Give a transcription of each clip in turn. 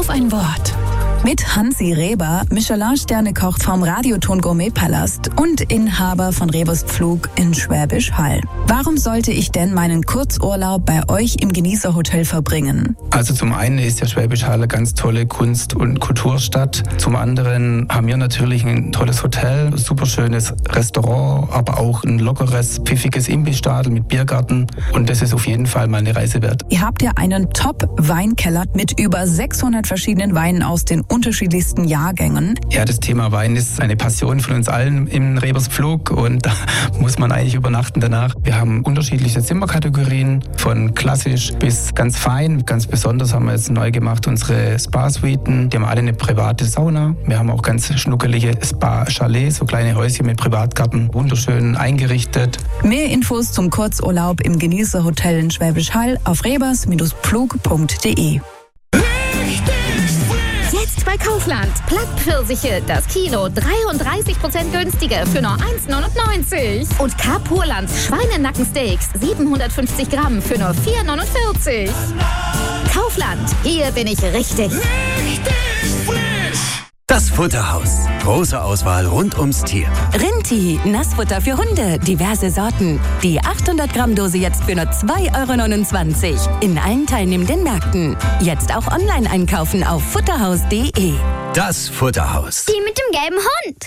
Auf ein Wort. Mit Hansi Reber, Michelin-Sterne-Koch vom Radioton Gourmet-Palast und Inhaber von Rebers Pflug in Schwäbisch Hall. Warum sollte ich denn meinen Kurzurlaub bei euch im Genießerhotel verbringen? Also zum einen ist der Schwäbisch Hall eine ganz tolle Kunst- und Kulturstadt. Zum anderen haben wir natürlich ein tolles Hotel, ein super schönes Restaurant, aber auch ein lockeres, pfiffiges Imbissstadel mit Biergarten. Und das ist auf jeden Fall mal eine Reise wert. Ihr habt ja einen Top-Weinkeller mit über 600 verschiedenen Weinen aus den unterschiedlichsten Jahrgängen. Ja, das Thema Wein ist eine Passion von uns allen im Rebers Pflug und da muss man eigentlich übernachten danach. Wir haben unterschiedliche Zimmerkategorien, von klassisch bis ganz fein. Ganz besonders haben wir jetzt neu gemacht unsere Spa-Suiten. Die haben alle eine private Sauna. Wir haben auch ganz schnuckelige Spa-Chalets, so kleine Häuschen mit Privatgarten, wunderschön eingerichtet. Mehr Infos zum Kurzurlaub im Genießerhotel in Schwäbisch Hall auf rebers-pflug.de. Jetzt bei Kaufland. Plattpfirsiche, das Kilo 33% günstiger für nur 1,99. Und K-Purland Schweinenackensteaks 750 Gramm für nur 4,49. Kaufland, hier bin ich richtig. Das Futterhaus. Große Auswahl rund ums Tier. Rinti, Nassfutter für Hunde, diverse Sorten. Die 800 Gramm Dose jetzt für nur 2,29 € in allen teilnehmenden Märkten. Jetzt auch online einkaufen auf futterhaus.de. Das Futterhaus. Die mit dem gelben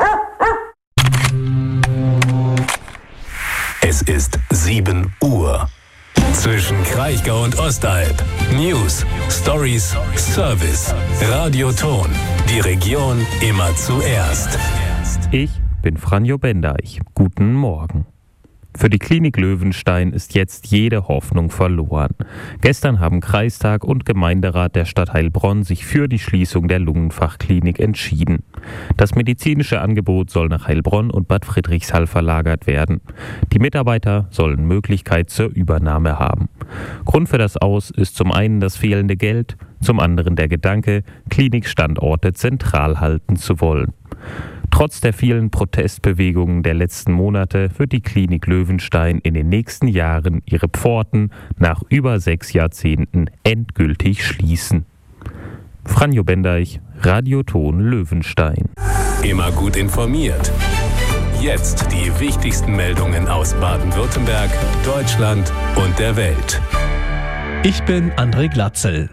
Hund. Es ist 7 Uhr. Zwischen Kraichgau und Ostalb. News, Stories, Service. Radioton. Die Region immer zuerst. Ich bin Franjo Bendeich. Guten Morgen. Für die Klinik Löwenstein ist jetzt jede Hoffnung verloren. Gestern haben Kreistag und Gemeinderat der Stadt Heilbronn sich für die Schließung der Lungenfachklinik entschieden. Das medizinische Angebot soll nach Heilbronn und Bad Friedrichshall verlagert werden. Die Mitarbeiter sollen Möglichkeit zur Übernahme haben. Grund für das Aus ist zum einen das fehlende Geld, zum anderen der Gedanke, Klinikstandorte zentral halten zu wollen. Trotz der vielen Protestbewegungen der letzten Monate wird die Klinik Löwenstein in den nächsten Jahren ihre Pforten nach über 6 Jahrzehnten endgültig schließen. Franjo Bendeich, Radioton Löwenstein. Immer gut informiert. Jetzt die wichtigsten Meldungen aus Baden-Württemberg, Deutschland und der Welt. Ich bin André Glatzel.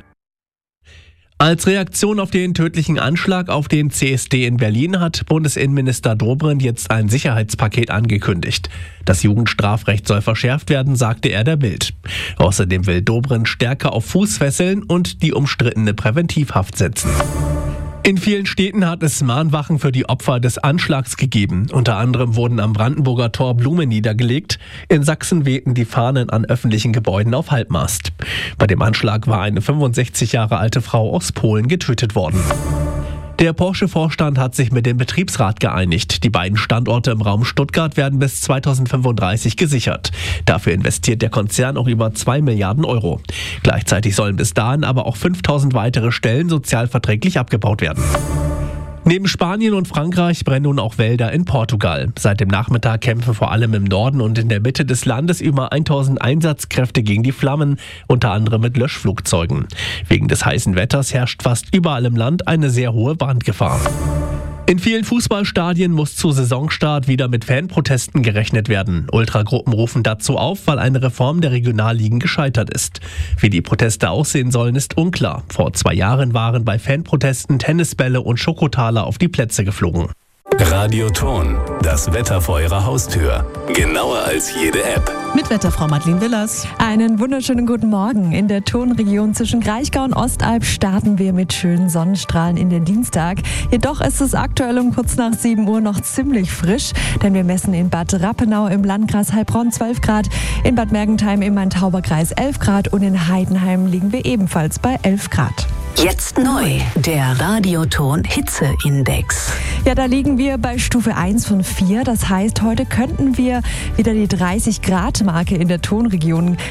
Als Reaktion auf den tödlichen Anschlag auf den CSD in Berlin hat Bundesinnenminister Dobrindt jetzt ein Sicherheitspaket angekündigt. Das Jugendstrafrecht soll verschärft werden, sagte er der Bild. Außerdem will Dobrindt stärker auf Fußfesseln und die umstrittene Präventivhaft setzen. In vielen Städten hat es Mahnwachen für die Opfer des Anschlags gegeben. Unter anderem wurden am Brandenburger Tor Blumen niedergelegt. In Sachsen wehten die Fahnen an öffentlichen Gebäuden auf Halbmast. Bei dem Anschlag war eine 65 Jahre alte Frau aus Polen getötet worden. Der Porsche-Vorstand hat sich mit dem Betriebsrat geeinigt. Die beiden Standorte im Raum Stuttgart werden bis 2035 gesichert. Dafür investiert der Konzern auch über 2 Milliarden Euro. Gleichzeitig sollen bis dahin aber auch 5000 weitere Stellen sozialverträglich abgebaut werden. Neben Spanien und Frankreich brennen nun auch Wälder in Portugal. Seit dem Nachmittag kämpfen vor allem im Norden und in der Mitte des Landes über 1000 Einsatzkräfte gegen die Flammen, unter anderem mit Löschflugzeugen. Wegen des heißen Wetters herrscht fast überall im Land eine sehr hohe Brandgefahr. In vielen Fußballstadien muss zu Saisonstart wieder mit Fanprotesten gerechnet werden. Ultragruppen rufen dazu auf, weil eine Reform der Regionalligen gescheitert ist. Wie die Proteste aussehen sollen, ist unklar. Vor 2 Jahren waren bei Fanprotesten Tennisbälle und Schokotaler auf die Plätze geflogen. Radioton, das Wetter vor Ihrer Haustür. Genauer als jede App. Mit Wetterfrau Madeleine Willers. Einen wunderschönen guten Morgen. In der Tonregion zwischen Kraichgau und Ostalb starten wir mit schönen Sonnenstrahlen in den Dienstag. Jedoch ist es aktuell um kurz nach 7 Uhr noch ziemlich frisch, denn wir messen in Bad Rappenau im Landkreis Heilbronn 12 Grad, in Bad Mergentheim im Main-Tauber-Kreis 11 Grad und in Heidenheim liegen wir ebenfalls bei 11 Grad. Jetzt neu, der Radioton Hitzeindex. Ja, da liegen wir bei Stufe 1 von 4. Das heißt, heute könnten wir wieder die 30-Grad-Marke in der Tonregion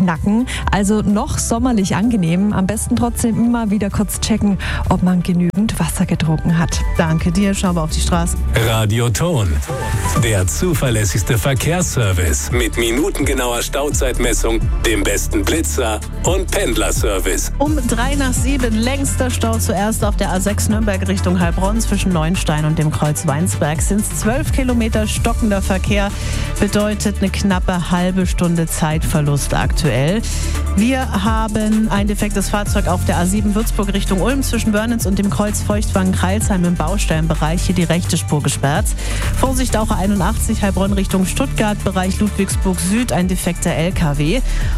knacken. Also noch sommerlich angenehm. Am besten trotzdem immer wieder kurz checken, ob man genügend Wasser getrunken hat. Danke dir, schauen wir auf die Straße. Radioton, der zuverlässigste Verkehrsservice mit minutengenauer Stauzeitmessung, dem besten Blitzer und Pendlerservice. Um 6:03 längster Stau zuerst auf der A6 Nürnberg Richtung Heilbronn zwischen Neuenstein und dem Kreuz Weinsberg. Sind es 12 Kilometer stockender Verkehr, bedeutet eine knappe halbe Stunde Zeitverlust aktuell. Wir haben ein defektes Fahrzeug auf der A7 Würzburg Richtung Ulm zwischen Wörnitz und dem Kreuz Feuchtwangen-Kreilsheim im Baustellenbereich. Hier die rechte Spur gesperrt. Vorsicht auch A81 Heilbronn Richtung Stuttgart, Bereich Ludwigsburg Süd, ein defekter LKW.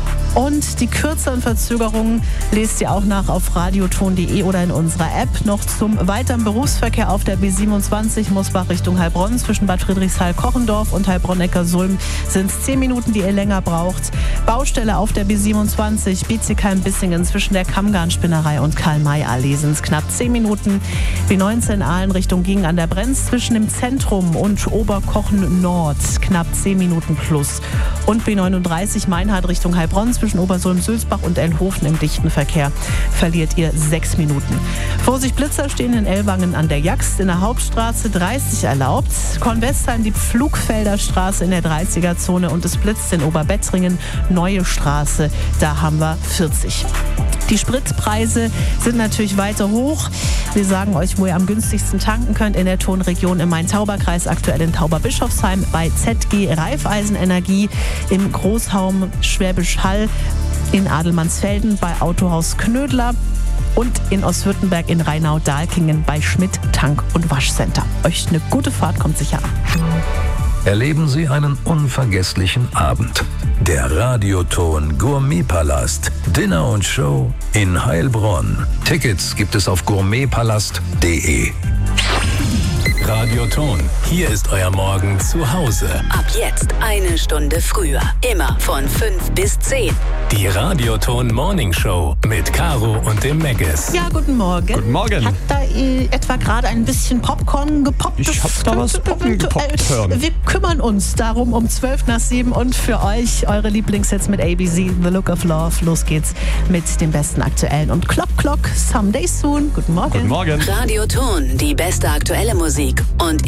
Und die kürzeren Verzögerungen lest ihr auch nach auf radioton.de oder in unserer App. Noch zum weiteren Berufsverkehr auf der B27 Mosbach Richtung Heilbronn zwischen Bad Friedrichshall-Kochendorf und Heilbronn-Neckarsulm sind es 10 Minuten, die ihr länger braucht. Baustelle auf der B27 Bietigheim-Bissingen zwischen der Kammgarnspinnerei und Karl-May-Allee sind es knapp 10 Minuten. B19 Aalen Richtung Giengen an der Brenz zwischen dem Zentrum und Oberkochen Nord knapp 10 Minuten plus. Und B39 Meinhard Richtung Heilbronn zwischen Obersulm-Sülzbach und Elnhofen im dichten Verkehr verliert ihr 6 Minuten. Vorsicht, Blitzer stehen in Ellwangen an der Jaxt, in der Hauptstraße 30 erlaubt. Kornwestheim die Pflugfelder Straße in der 30er-Zone und es blitzt in Oberbettringen, Neue Straße, da haben wir 40. Die Spritpreise sind natürlich weiter hoch. Wir sagen euch, wo ihr am günstigsten tanken könnt in der Tonregion im Main-Tauber-Kreis, aktuell in Tauberbischofsheim, bei ZG Raiffeisenenergie, im Großraum Schwäbisch Hall, in Adelmannsfelden bei Autohaus Knödler und in Ostwürttemberg in Rheinau-Dahlkingen bei Schmidt Tank- und Waschcenter. Euch eine gute Fahrt, kommt sicher an. Erleben Sie einen unvergesslichen Abend. Der Radioton Gourmetpalast. Dinner und Show in Heilbronn. Tickets gibt es auf gourmetpalast.de. Radioton, hier ist euer Morgen zu Hause. Ab jetzt 1 Stunde früher. Immer von 5 bis 10. Die Radioton Morning Show mit Caro und dem Megges. Ja, guten Morgen. Guten Morgen. Hat da etwa gerade ein bisschen Popcorn gepoppt? Ich hab da was Poppen gepoppt hören. Wir kümmern uns darum um 6:12 und für euch eure Lieblingshits mit ABC, The Look of Love. Los geht's mit dem besten aktuellen und Clock, Someday Soon. Guten Morgen. Guten Morgen. Radioton, die beste aktuelle Musik und